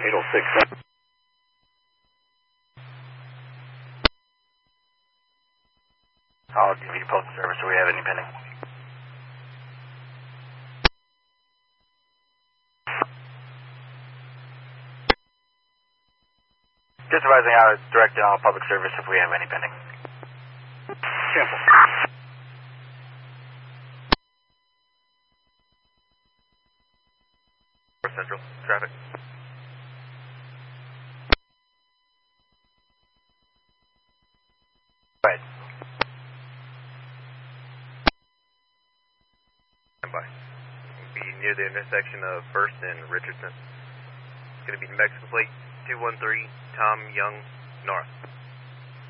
806. I'll give you postal service. Do we have any pending? Just advising out direct all public service if we have any pending. Cancel. Central traffic. Right. Stand by. We'll be near the intersection of First and Richardson. It's going to be Mexican plate 213 Tom Young North.